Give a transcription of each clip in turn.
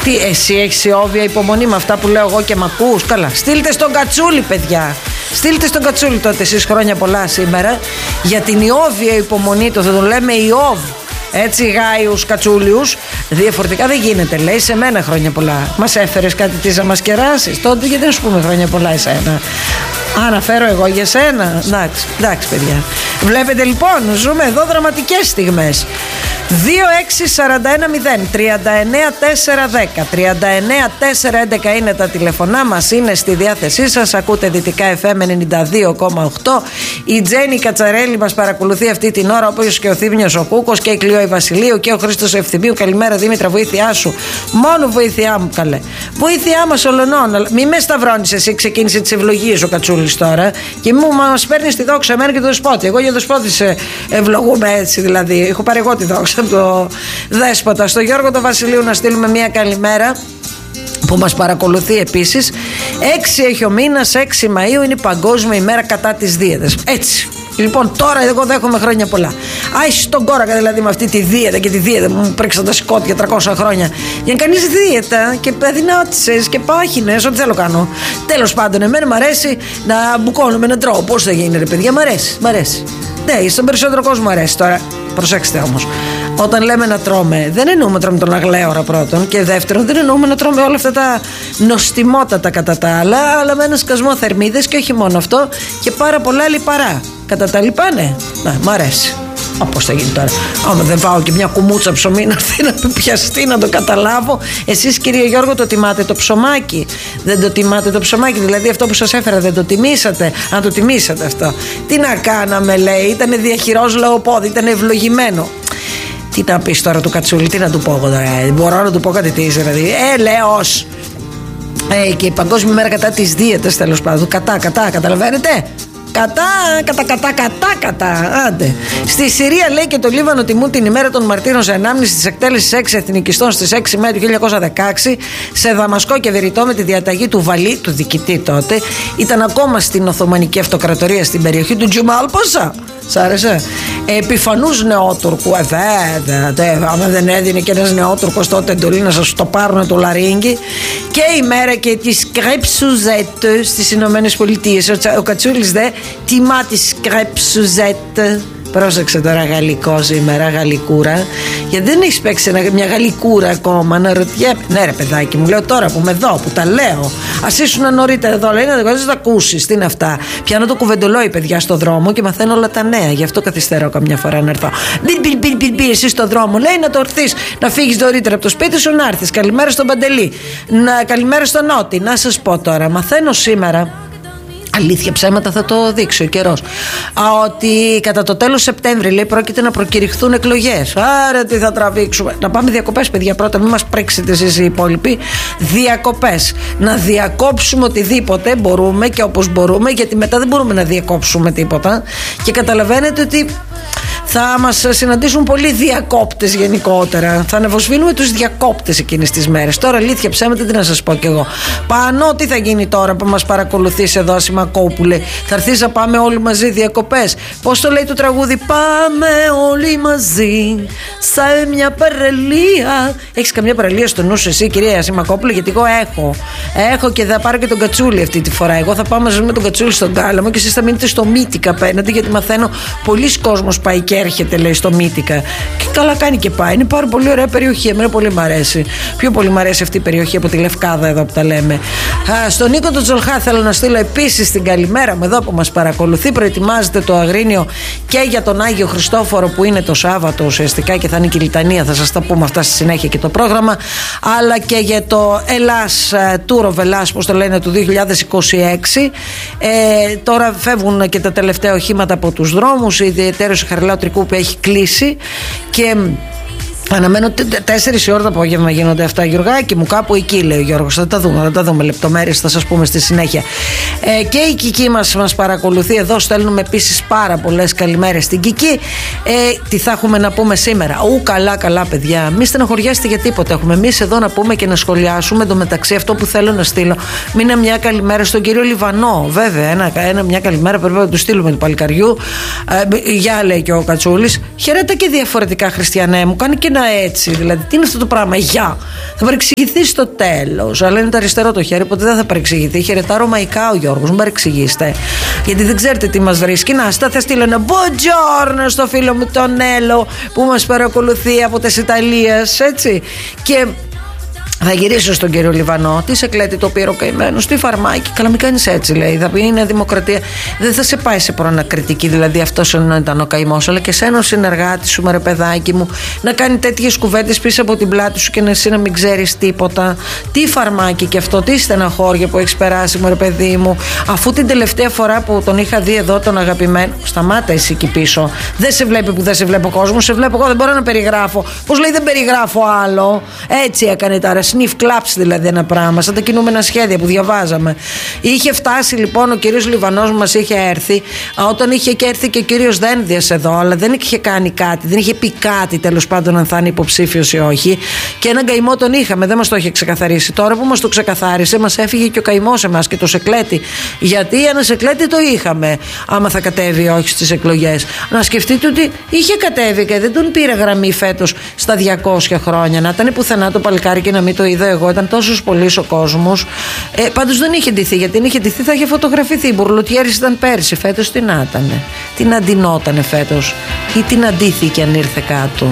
Τι, εσύ έχεις ιόβια υπομονή με αυτά που λέω εγώ και μ' ακούς? Καλά, στείλτε στον Κατσούλη, παιδιά. Στείλτε στον Κατσούλη τότε εσείς χρόνια πολλά σήμερα για την ιόβια υπομονή του. Θα τον λέμε Ιώβ. Έτσι, Γάιους Κατσούλιους. Διαφορετικά δεν γίνεται. Λέει σε μένα χρόνια πολλά. Μας έφερες κάτι της να μας κεράσεις? Τότε γιατί δεν σου πούμε χρόνια πολλά εσένα? Αναφέρω εγώ για σένα. Εντάξει, παιδιά. Βλέπετε λοιπόν, ζούμε εδώ δραματικές στιγμές. 2641 0 39 410 39 411 είναι τα τηλεφωνά μας, είναι στη διάθεσή σας. Ακούτε Δυτικά FM 92,8. Η Τζέννη Κατσαρέλη μας παρακολουθεί αυτή την ώρα, όπως και ο Θήμιος ο Κούκος και η Κλειόη Βασιλείου και ο Χρήστος Ευθυμίου. Καλημέρα Δήμητρα, βοήθειά σου. Μόνο βοήθειά μου, καλέ. Βοήθειά μας ολονών. Μη με σταυρώνεις εσύ, ξεκίνησε τις ευλογίες ο Κατσούλης τώρα και μας παίρνει τη δόξα εμένα και το Δεσπότη. Εγώ για το Δεσπότη σε ευλογούμε έτσι, δηλαδή. Έχω πάρει εγώ τη δόξα από το Δέσποτα. Στο Γιώργο το Βασιλείου να στείλουμε μια καλημέρα που μας παρακολουθεί επίσης. 6 έχει ο μήνας, 6 Μαΐου είναι η Παγκόσμια ημέρα κατά της δίαιτας. Έτσι. Λοιπόν, τώρα εγώ δέχομαι χρόνια πολλά. Άισε τον κόρακα δηλαδή με αυτή τη δίαιτα και τη δίαιτα μου πρίξαν τα σκότια 300 χρόνια. Για να κάνεις δίαιτα και αδυνάτησες και πάχινες, ό,τι θέλω κάνω. Τέλος πάντων, εμένα μου αρέσει να μπουκώνουμε να τρώω. Πώς θα γίνει, ρε παιδιά, μ' αρέσει. Ναι, στον περισσότερο κόσμο μου αρέσει τώρα. Προσέξτε όμως. Όταν λέμε να τρώμε, δεν εννοούμε να τρώμε τον αγλέωρα πρώτον, και δεύτερον, δεν εννοούμε να τρώμε όλα αυτά τα νοστιμότατα κατά τα άλλα, αλλά με ένα σκασμό θερμίδες και όχι μόνο αυτό, και πάρα πολλά λιπαρά. Κατά τα λοιπά, ναι, μ' αρέσει. Πώς θα γίνει τώρα? Άμα δεν φάω και μια κουμούτσα ψωμί να έρθει να πιαστεί, να το καταλάβω. Εσείς, κύριε Γιώργο, το τιμάτε το ψωμάκι? Δεν το τιμάτε το ψωμάκι? Δηλαδή αυτό που σας έφερα δεν το τιμήσατε? Αν το τιμήσατε αυτό, τι να κάναμε, λέει? Ήτανε διαχειρός λεοπόδι, ήταν ευλογημένο. Τι να πεις τώρα του Κατσούλη, τι να του πω εγώ τώρα? Μπορώ να του πω κάτι τι, δηλαδή? Λέος. Και η Παγκόσμια ημέρα κατά της δίαιτας, τέλος πάντων. Καταλαβαίνετε? Κατά. Άντε. Στη Συρία, λέει, και το Λίβανο τιμούν την ημέρα των μαρτύρων σε ανάμνηση της εκτέλεσης 6 εθνικιστών στις 6 Μαΐου του 1916 σε Δαμασκό και Βηρητό με τη διαταγή του Βαλί, του διοικητή τότε. Ήταν ακόμα στην Οθωμανική Αυτοκρατορία στην περιοχή του Τζουμάλ Πασά. Σ' άρεσε? Επιφανούς νεότουρκου. Άμα δεν έδινε και ένας νεότουρκος τότε εντολή να σας το πάρουν το λαρίνγκι. Και η μέρα και της κρέπ σουζέτ στις Ηνωμένες Πολιτείες. Ο Κατσούλης δε τιμά της κρέπ σουζέτ. Πρόσεξε τώρα, γαλλικό σήμερα, γαλλικούρα. Γιατί δεν έχεις παίξει μια γαλλικούρα ακόμα? Να ρωτιέμαι. Ναι, ρε παιδάκι μου, λέω τώρα που είμαι εδώ, που τα λέω. Ας ήσουν νωρίτερα εδώ, λέει, να τα ακούσεις. Τι είναι αυτά? Πιάνω το κουβεντολόι, παιδιά, στο δρόμο και μαθαίνω όλα τα νέα. Γι' αυτό καθυστερώ καμιά φορά να έρθω. Μπει, εσύ στο δρόμο, λέει, να το έρθεις, να φύγεις νωρίτερα από το σπίτι σου, να έρθεις. Καλημέρα στον Παντελή. Καλημέρα στον Νότι. Να σας πω τώρα, μαθαίνω σήμερα. Αλήθεια, ψέματα θα το δείξει ο καιρός. Ότι κατά το τέλος Σεπτέμβρη, λέει, πρόκειται να προκηρυχθούν εκλογές. Άρα τι θα τραβήξουμε? Να πάμε διακοπές, παιδιά, πρώτα, μην μας πρίξετε εσείς οι υπόλοιποι. Διακοπές. Να διακόψουμε οτιδήποτε μπορούμε και όπως μπορούμε, γιατί μετά δεν μπορούμε να διακόψουμε τίποτα. Και καταλαβαίνετε ότι θα μας συναντήσουν πολλοί διακόπτες γενικότερα. Θα ανεβοσβήνουμε τους διακόπτες εκείνες τις μέρες. Τώρα, αλήθεια, ψέματα, τι να σας πω κι εγώ. Πάνω, τι θα γίνει τώρα που μας παρακολουθείς εδώ, Σιμακόπουλε? Θα έρθεις να πάμε όλοι μαζί διακοπές? Πώς το λέει το τραγούδι? Πάμε όλοι μαζί σε μια παραλία. Έχεις καμιά παραλία στο νου σου εσύ, κυρία Σιμακόπουλε? Γιατί εγώ έχω και θα πάρω και τον Κατσούλη αυτή τη φορά. Εγώ θα πάω μαζί με τον Κατσούλη στον Κάλαμο και εσείς θα μείνετε στο Μύτικα απέναντι, γιατί μαθαίνω πολλοί κόσμος πάει και έρχεται, λέει, στο Μύτικα. Και καλά κάνει και πάει. Είναι πάρα πολύ ωραία περιοχή. Εμένα πολύ μ' αρέσει. Πιο πολύ μ' αρέσει αυτή η περιοχή από τη Λευκάδα εδώ που τα λέμε. Στον Νίκο τον Τζολχά θέλω να στείλω επίσης την καλημέρα μου εδώ που μας παρακολουθεί. Προετοιμάζεται το Αγρίνιο και για τον Άγιο Χριστόφορο που είναι το Σάββατο ουσιαστικά και θα είναι και η λιτανία. Θα σας τα πούμε αυτά στη συνέχεια και το πρόγραμμα. Αλλά και για το Ελλάς, Tour of Ελλάς, πώς το λένε, του 2026. Τώρα φεύγουν και τα τελευταία οχήματα από τους δρόμους. Ιδιαιτέρως η Χαριλάου Τρικού που έχει κλείσει και αναμένω 4 η ώρα το απόγευμα γίνονται αυτά, Γιωργάκη μου, κάπου εκεί, λέει ο Γιώργος. Θα τα δούμε λεπτομέρειες, θα σας πούμε στη συνέχεια. Και η Κική μας παρακολουθεί εδώ. Στέλνουμε επίσης πάρα πολλές καλημέρες στην Κική. Τι θα έχουμε να πούμε σήμερα? Καλά, παιδιά. Μη στεναχωριάστε για τίποτα. Έχουμε εμείς εδώ να πούμε και να σχολιάσουμε. Εν τω μεταξύ, αυτό που θέλω να στείλω, μήνα μια καλημέρα στον κύριο Λιβανό. Βέβαια, μια καλημέρα πρέπει να του στείλουμε του παλικαριού. Γεια, λέει και ο Κατσούλης. Χαιρέτα και διαφορετικά, Χριστιανέ μου. Κάνει και ένα έτσι, δηλαδή τι είναι αυτό το πράγμα, θα παρεξηγηθεί στο τέλος. Αλλά είναι το αριστερό το χέρι, οπότε δεν θα παρεξηγηθεί. Χαιρετά ρωμαϊκά ο Γιώργος, μην παρεξηγήσετε. Γιατί δεν ξέρετε τι μας βρίσκει. Να, θα στείλω ένα buongiorno στο φίλο μου τον Έλο που μας παρακολουθεί από τις Ιταλίες, έτσι. Και θα γυρίσω στον κύριο Λιβανό. Τι σε κλαίει το πήρε ο καημένος, τι φαρμάκι. Καλά, μην κάνεις έτσι, λέει. Θα πει είναι δημοκρατία. Δεν θα σε πάει σε προανακριτική, δηλαδή αυτός ήταν ο καημός. Αλλά και σένα ο συνεργάτης σου, ρε παιδάκι μου, να κάνει τέτοιες κουβέντες πίσω από την πλάτη σου και εσύ να μην ξέρεις τίποτα. Τι φαρμάκι και αυτό, τι στεναχώρια που έχεις περάσει, ρε παιδί μου. Αφού την τελευταία φορά που τον είχα δει εδώ, τον αγαπημένο. Σταμάτα εσύ εκεί πίσω. Δεν σε βλέπει που δεν σε βλέπω κόσμο, σε βλέπω εγώ, δεν μπορώ να περιγράφω. Πώς λέει δεν περιγράφω άλλο. Έτσι έκανε τα sniff claps, δηλαδή ένα πράγμα, σαν τα κινούμενα σχέδια που διαβάζαμε. Είχε φτάσει λοιπόν ο κύριος Λιβανός μας είχε έρθει, όταν είχε και έρθει και ο κύριος Δένδιας εδώ, αλλά δεν είχε κάνει κάτι, δεν είχε πει κάτι τέλος πάντων αν θα είναι υποψήφιος ή όχι. Και έναν καημό τον είχαμε, δεν μας το είχε ξεκαθαρίσει. Τώρα που μας το ξεκαθάρισε, μας έφυγε και ο καημός εμάς και το σεκλέτη. Γιατί ένα σεκλέτη το είχαμε, άμα θα κατέβει ή όχι στις εκλογές. Να σκεφτείτε ότι είχε κατέβει και δεν τον πήρε γραμμή φέτος στα 200 χρόνια. Να ήταν πουθενά το παλικάρι και να μην το είδα εγώ, ήταν τόσο πολύ ο κόσμος. Πάντως δεν είχε ντυθεί, γιατί αν είχε ντυθεί θα είχε φωτογραφηθεί. Η Μπουρλουτιέρης ήταν πέρσι, φέτος τι να ήτανε. Τι να ντυνότανε φέτος, ή τι να ντύθηκε αν ήρθε κάτω.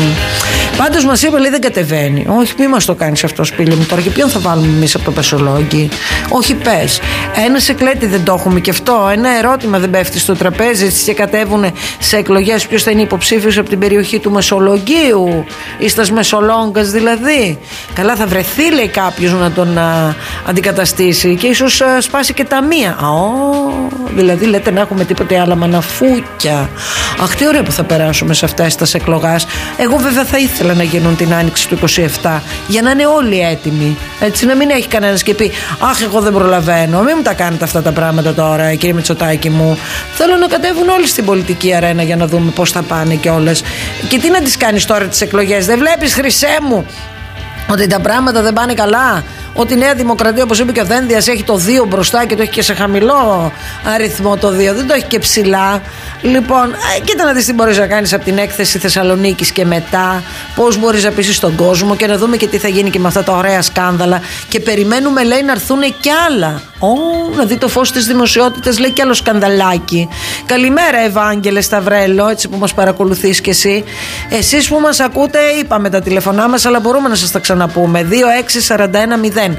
Πάντως μας είπε, λέει, δεν κατεβαίνει. Όχι, μη μας το κάνεις αυτό, σπίλιο μου τώρα. Και ποιον θα βάλουμε εμείς από το Πεσολόγγι. Όχι, πες. Ένα σεκλέτη δεν το έχουμε και αυτό. Ένα ερώτημα δεν πέφτει στο τραπέζι. Και κατέβουν σε εκλογές ποιος θα είναι υποψήφιος από την περιοχή του Μεσολογγίου ή στα Μεσολόγγας δηλαδή. Καλά, θα βρεθεί, λέει, κάποιος να τον αντικαταστήσει και ίσως σπάσει και τα μία. Δηλαδή λέτε να έχουμε τίποτε άλλα μαναφούκια. Αχ, τι ωραία που θα περάσουμε σε αυτές τις εκλογές. Εγώ βέβαια θα ήθελα να γίνουν την άνοιξη του 27 για να είναι όλοι έτοιμοι. Έτσι, να μην έχει κανένας και πει αχ, εγώ δεν προλαβαίνω. Μην μου τα κάνετε αυτά τα πράγματα τώρα, κύριε Μητσοτάκη μου. Θέλω να κατέβουν όλοι στην πολιτική αρένα για να δούμε πώς θα πάνε κιόλας. Και τι να τις κάνεις τώρα τις εκλογές, δεν βλέπεις, χρυσέ μου, ότι τα πράγματα δεν πάνε καλά? Ότι η Νέα Δημοκρατία, όπως είπε και ο Δένδιας, έχει το 2 μπροστά και το έχει και σε χαμηλό αριθμό το 2, δεν το έχει και ψηλά. Λοιπόν, κοίτα να δεις τι μπορείς να κάνεις από την έκθεση Θεσσαλονίκης και μετά, πώς μπορείς να πείσεις τον κόσμο και να δούμε και τι θα γίνει και με αυτά τα ωραία σκάνδαλα. Και περιμένουμε, λέει, να έρθουν κι άλλα. Να δει το φως της δημοσιότητας, λέει, κι άλλο σκανδαλάκι. Καλημέρα, Ευάγγελε Σταυρέλο, έτσι που μας παρακολουθείς κι εσύ. Εσείς που μας ακούτε, είπαμε τα τηλεφωνά μας, αλλά μπορούμε να σας τα ξαναπούμε. 2641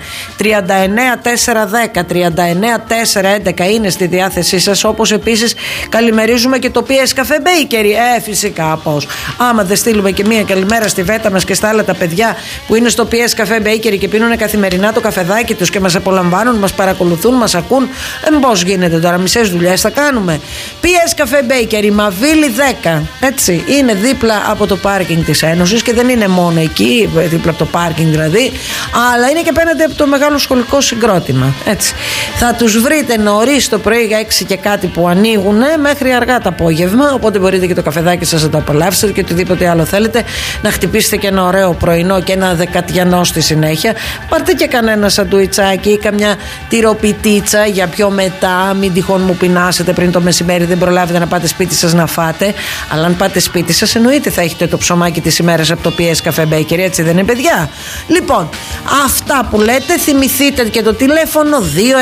39 410 39 411 είναι στη διάθεσή σας. Όπως επίσης καλημερίζουμε και το PS Cafe Bakery. Φυσικά πώς. Άμα δεν στείλουμε και μία καλημέρα στη Βέτα μας και στα άλλα τα παιδιά που είναι στο PS Cafe Bakery και πίνουν καθημερινά το καφεδάκι τους και μας απολαμβάνουν, μας παρακολουθούν, μας ακούν, πώς γίνεται τώρα, μισές δουλειές θα κάνουμε. PS Cafe Bakery, Μαβίλη 10. Έτσι, είναι δίπλα από το πάρκινγκ της Ένωσης και δεν είναι μόνο εκεί, δίπλα από το πάρκινγκ δηλαδή, αλλά είναι και απέναντι από το μεγάλο σχολικό συγκρότημα. Έτσι. Θα τους βρείτε νωρίς το πρωί για 6 και κάτι που ανοίγουν μέχρι αργά το απόγευμα. Οπότε μπορείτε και το καφεδάκι σας να το απολαύσετε και οτιδήποτε άλλο θέλετε. Να χτυπήσετε και ένα ωραίο πρωινό και ένα δεκατιανό στη συνέχεια. Πάρτε και κανένα σαντουιτσάκι ή καμιά τυροπιτίτσα για πιο μετά. Μην τυχόν μου πεινάσετε πριν το μεσημέρι, δεν προλάβετε να πάτε σπίτι σας να φάτε. Αλλά αν πάτε σπίτι σας, εννοείται θα έχετε το ψωμάκι της ημέρας από το PS Cafe Bakery, έτσι δεν είναι, παιδιά? Λοιπόν, αυτά που λέτε, θυμηθείτε και το τηλέφωνο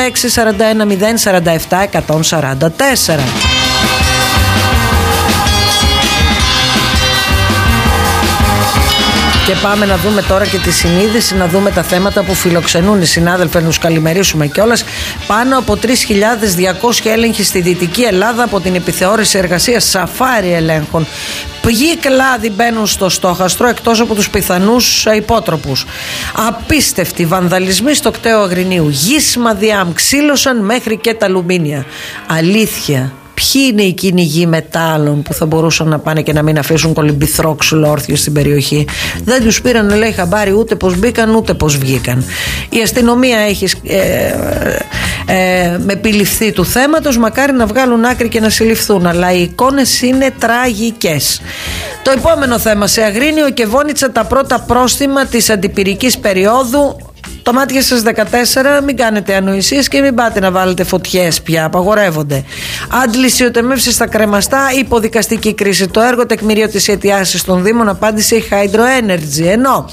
2641 047 144. Και πάμε να δούμε τώρα και τη συνείδηση, να δούμε τα θέματα που φιλοξενούν οι συνάδελφοι, να τους καλημερίσουμε κιόλας. Πάνω από 3.200 έλεγχοι στη Δυτική Ελλάδα από την επιθεώρηση εργασίας, σαφάρι ελέγχων. Ποιοι κλάδοι μπαίνουν στο στόχαστρο εκτός από τους πιθανούς υπότροπους? Απίστευτοι βανδαλισμοί στο κτέο Αγρινίου. Γύσμα διάμ, ξύλωσαν μέχρι και τα αλουμίνια. Αλήθεια. Ποιοι είναι οι κυνηγοί μετάλλων που θα μπορούσαν να πάνε και να μην αφήσουν κολυμπηθρόξουλο όρθιο στην περιοχή? Δεν τους πήραν, λέει, χαμπάρι ούτε πως μπήκαν ούτε πως βγήκαν. Η αστυνομία έχει με επιληφθεί του θέματος, μακάρι να βγάλουν άκρη και να συλληφθούν, αλλά οι εικόνες είναι τραγικές. Το επόμενο θέμα, σε Αγρίνιο και Βόνιτσα τα πρώτα πρόστιμα της αντιπυρικής περίοδου. Το μάτια σας 14, μην κάνετε ανοησίες και μην πάτε να βάλετε φωτιές πια, απαγορεύονται. Άντληση οτεμεύσεις στα κρεμαστά, υποδικαστική κρίση. Το έργο τεκμηρίω της αιτιάσης των Δήμων, απάντησε η Hydro Energy. Ενώ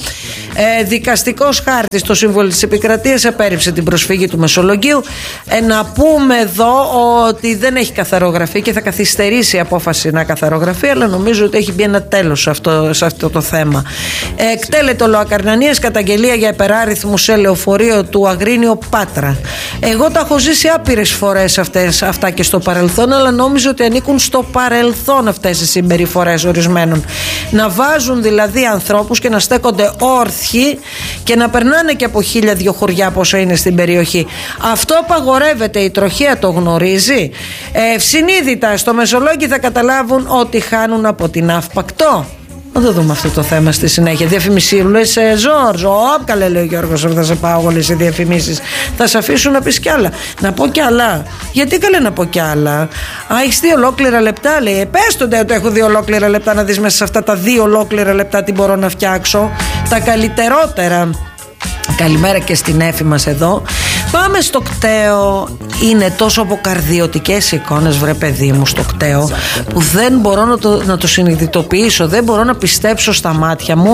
δικαστικός χάρτης, το Σύμβολο της Επικρατείας απέρριψε την προσφύγη του Μεσολογγίου. Να πούμε εδώ ότι δεν έχει καθαρογραφεί και θα καθυστερήσει η απόφαση να καθαρογραφεί, αλλά νομίζω ότι έχει μπει ένα τέλος σε αυτό το θέμα. Εκτέλεται ο Λοακαρνανίας, καταγγελία για υπεράριθμους σε λεωφορείο του Αγρίνιο Πάτρα. Εγώ τα έχω ζήσει άπειρες φορές αυτά και στο παρελθόν, αλλά νόμιζα ότι ανήκουν στο παρελθόν αυτές οι συμπεριφορές ορισμένων. Να βάζουν δηλαδή ανθρώπους και να στέκονται όρθιοι και να περνάνε και από 1002 χωριά πόσα είναι στην περιοχή. Αυτό απαγορεύεται, η τροχέα το γνωρίζει. Συνείδητα στο Μεσολόγγι θα καταλάβουν ότι χάνουν από την αύπακτο. Να το δούμε αυτό το θέμα στη συνέχεια. Διαφημισίρουλες, Ζόρζ. Καλέ, λέει ο Γιώργος, θα σε πάω όλες οι διαφημίσεις. Θα σε αφήσουν να πεις κι άλλα. Να πω κι άλλα. Γιατί καλέ να πω κι άλλα? Έχεις 2 ολόκληρα λεπτά, λέει. Πες τότε ότι έχω 2 ολόκληρα λεπτά, να δεις μέσα σε αυτά τα 2 ολόκληρα λεπτά τι μπορώ να φτιάξω. Τα καλύτερότερα. Καλημέρα και στην Έφη μας εδώ. Πάμε στο κταίο. Είναι τόσο αποκαρδιωτικές εικόνες, βρε παιδί μου, στο κταίο, που δεν μπορώ να το συνειδητοποιήσω. Δεν μπορώ να πιστέψω στα μάτια μου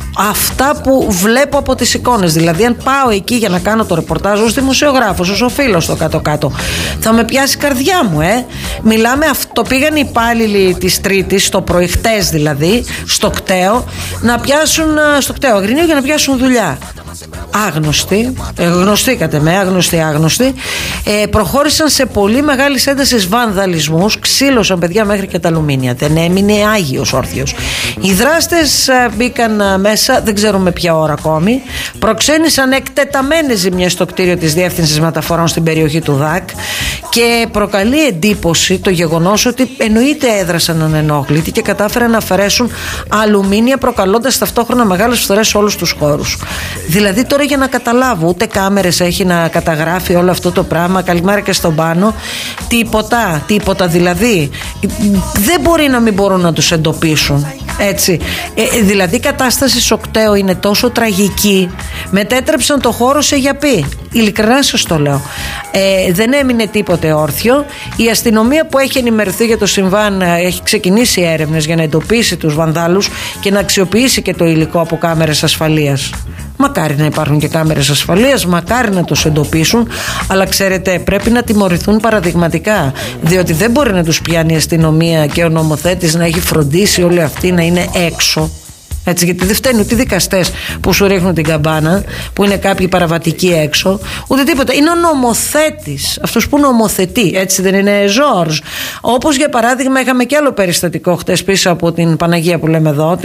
αυτά που βλέπω από τις εικόνες. Δηλαδή, αν πάω εκεί για να κάνω το ρεπορτάζ ως δημοσιογράφος, ως ο φίλος στο κάτω-κάτω, θα με πιάσει η καρδιά μου, Μιλάμε, αυτό πήγαν οι υπάλληλοι της Τρίτης, το πρωί, χτες δηλαδή, στο κταίο, να πιάσουν, στο κταίο Αγρινίου, για να πιάσουν δουλειά. Άγνωστοι, γνωστήκατε με, άγνωστοι, προχώρησαν σε πολύ μεγάλη ένταση βανδαλισμούς, ξύλωσαν παιδιά μέχρι και τα αλουμίνια. Δεν έμεινε άγιος όρθιος. Οι δράστες μπήκαν μέσα, δεν ξέρουμε ποια ώρα ακόμη, προξένησαν εκτεταμένες ζημιές στο κτίριο της Διεύθυνσης Μεταφορών στην περιοχή του ΔΑΚ και προκαλεί εντύπωση το γεγονός ότι εννοείται έδρασαν ανενόχλητοι και κατάφεραν να αφαιρέσουν αλουμίνια, προκαλώντας ταυτόχρονα μεγάλες φθορές σε όλους τους χώρους. Δηλαδή τώρα, για να καταλάβω, ούτε κάμερες έχει να καταγράφει όλο αυτό το πράγμα. Καλημέρα και στον Πάνο. Τίποτα δηλαδή. Δεν μπορεί να μην μπορούν να τους εντοπίσουν. Έτσι. Δηλαδή η κατάσταση στο κταίο είναι τόσο τραγική. Μετέτρεψαν το χώρο σε γιαπί. Ειλικρινά σας το λέω. Δεν έμεινε τίποτε όρθιο. Η αστυνομία που έχει ενημερωθεί για το συμβάν έχει ξεκινήσει έρευνες για να εντοπίσει τους βανδάλους και να αξιοποιήσει και το υλικό από κάμερες ασφαλείας. Μακάρι να υπάρχουν και κάμερες ασφαλείας, μακάρι να τους εντοπίσουν, αλλά ξέρετε, πρέπει να τιμωρηθούν παραδειγματικά, διότι δεν μπορεί να τους πιάνει η αστυνομία και ο νομοθέτης να έχει φροντίσει όλοι αυτοί να είναι έξω. Έτσι, γιατί δεν φταίνουν ούτε οι δικαστές που σου ρίχνουν την καμπάνα, που είναι κάποιοι παραβατικοί έξω, ούτε τίποτα. Είναι ο νομοθέτης, αυτός που νομοθετεί, έτσι δεν είναι, Ζόρζ? Όπως για παράδειγμα, είχαμε και άλλο περιστατικό χτες πίσω από την Παναγία που λέμε εδώ,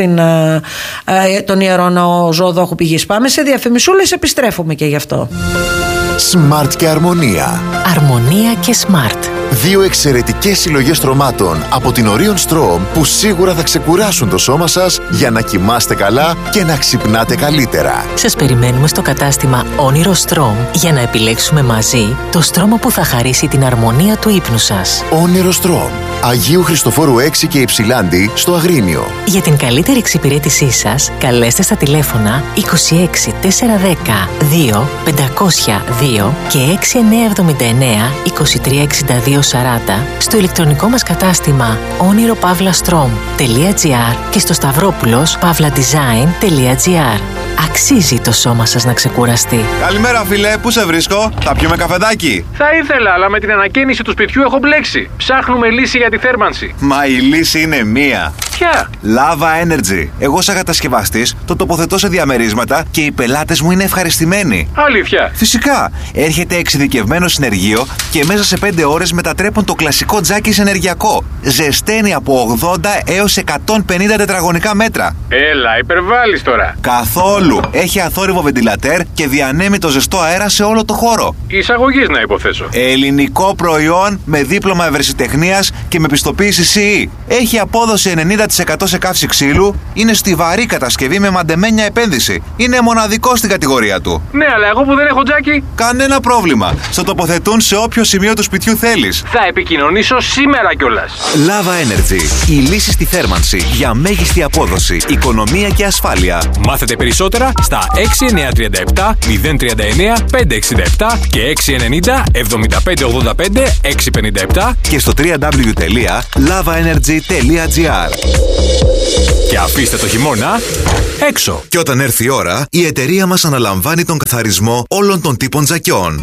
τον Ιερό Ναό Ζωοδόχου Πηγής. Πάμε σε διαφημισούλες, επιστρέφουμε και γι' αυτό. Smart και Αρμονία. Αρμονία και Smart. 2 εξαιρετικές συλλογές στρωμάτων από την Orion Strom που σίγουρα θα ξεκουράσουν το σώμα σας για να κοιμάστε καλά και να ξυπνάτε καλύτερα. Σας περιμένουμε στο κατάστημα Όνειρο Strom για να επιλέξουμε μαζί το στρώμα που θα χαρίσει την αρμονία του ύπνου σας. Όνειρο Strom. Αγίου Χριστοφόρου 6 και Υψηλάντη στο Αγρίνιο. Για την καλύτερη εξυπηρέτησή σας, καλέστε στα τηλέφωνα 26 410 2 502 και 6979 23 62 40 στο ηλεκτρονικό μας κατάστημα oniropavlastrom.gr και στο stavropoulos.pavladesign.gr. Αξίζει το σώμα σας να ξεκουραστεί. Καλημέρα φίλε, πού σε βρίσκω? Θα πιούμε καφεδάκι? Θα ήθελα, αλλά με την ανακαίνιση του σπιτιού έχω μπλέξει. Ψάχνουμε λύση για τη θέρμανση. Μα η λύση είναι μία. Ποια? Lava Energy. Εγώ σαν κατασκευαστής το τοποθετώ σε διαμερίσματα και οι πελάτες μου είναι ευχαριστημένοι. Αλήθεια? Φυσικά. Έρχεται εξειδικευμένο συνεργείο και μέσα σε 5 ώρες μετατρέπουν το κλασικό τζάκι σε ενεργειακό. Ζεσταίνει από 80 έως 150 τετραγωνικά μέτρα. Έλα, υπερβάλλεις τώρα. Καθόλου. Έχει αθόρυβο βεντιλατέρ και διανέμει το ζεστό αέρα σε όλο το χώρο. Εισαγωγής να υποθέσω. Ελληνικό προϊόν με δίπλωμα ευρεσιτεχνίας και με πιστοποίηση CE. Έχει απόδοση 3% σε καύση ξύλου είναι στιβαρή κατασκευή με μαντεμένια επένδυση. Είναι μοναδικό στην κατηγορία του. Ναι, αλλά εγώ που δεν έχω τζάκι. Κανένα πρόβλημα. Στο τοποθετούν σε όποιο σημείο του σπιτιού θέλεις. Θα επικοινωνήσω σήμερα κιόλας. Lava Energy. Η λύση στη θέρμανση για μέγιστη απόδοση, οικονομία και ασφάλεια. Μάθετε περισσότερα στα 6937 039 567 και 690 7585 657 και στο www.lavaenergy.gr. Και αφήστε το χειμώνα έξω. Και όταν έρθει η ώρα, η εταιρεία μας αναλαμβάνει τον καθαρισμό όλων των τύπων τζακιών.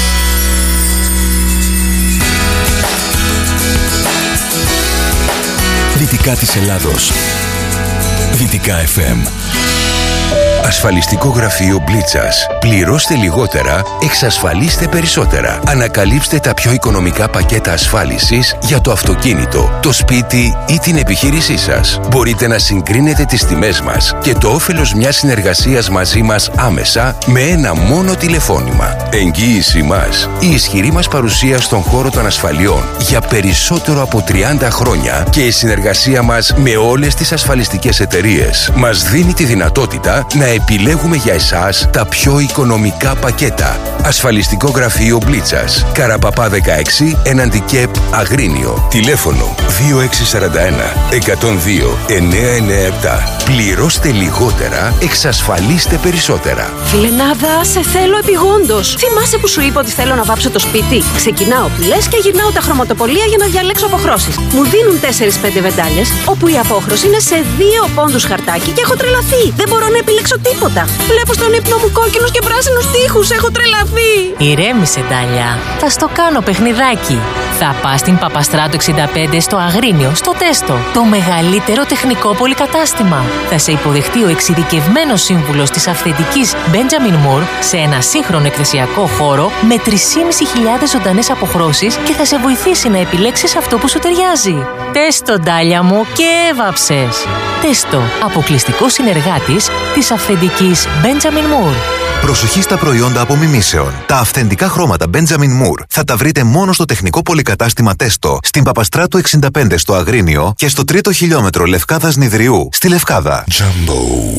Δυτικά της Ελλάδος. Δυτικά FM. Ασφαλιστικό γραφείο Μπλίτσας. Πληρώστε λιγότερα, εξασφαλίστε περισσότερα. Ανακαλύψτε τα πιο οικονομικά πακέτα ασφάλισης για το αυτοκίνητο, το σπίτι ή την επιχείρησή σας. Μπορείτε να συγκρίνετε τις τιμές μας και το όφελος μιας συνεργασίας μαζί μας άμεσα με ένα μόνο τηλεφώνημα. Εγγύηση μας. Η ισχυρή μας παρουσία στον χώρο των ασφαλιών για περισσότερο από 30 χρόνια και η συνεργασία μας με όλες τις ασφαλιστικές εταιρείες μας δίνει τη δυνατότητα να επιλέγουμε για εσάς τα πιο οικονομικά πακέτα. Ασφαλιστικό γραφείο Μπλίτσας. Καραπαπά 16, έναντι ΚΕΠ Αγρίνιο. Τηλέφωνο 2641 102 997. Πληρώστε λιγότερα, εξασφαλίστε περισσότερα. Φιλενάδα, σε θέλω επιγόντως. Θυμάσαι που σου είπα ότι θέλω να βάψω το σπίτι? Ξεκινάω πυλές και γυρνάω τα χρωματοπολία για να διαλέξω αποχρώσεις. Μου δίνουν 4-5 βεντάλιες, όπου η απόχρωση είναι σε 2 πόντους χαρτάκι και έχω τρελαθεί. Δεν μπορώ να επιλέξω τίποτα. Βλέπω στον ύπνο μου κόκκινους και πράσινους τοίχους. Έχω τρελαθεί. Ηρέμησε, Ντάλια. Θα στο κάνω παιχνιδάκι. Θα πας στην Παπαστράτου 65 στο Αγρίνιο, στο Τέστο. Το μεγαλύτερο τεχνικό πολυκατάστημα. Θα σε υποδεχτεί ο εξειδικευμένος σύμβουλος της αυθεντικής Benjamin Moore σε ένα σύγχρονο εκθεσιακό χώρο με 3.500 ζωντανές αποχρώσεις και θα σε βοηθήσει να επιλέξεις αυτό που σου ταιριάζει. Τέστο, Ντάλια μου, και έβαψες. Τέστο, αποκλειστικό συνεργάτης της αυθεντικής Benjamin Moore. Προσοχή στα προϊόντα απομιμήσεων. Τα αυθεντικά χρώματα Benjamin Moore θα τα βρείτε μόνο στο τεχνικό πολυκατάστημα Τέστο, στην Παπαστράτου 65 στο Αγρίνιο και στο 3ο χιλιόμετρο Λευκάδας Νηδριού στη Λευκάδα. Jumbo.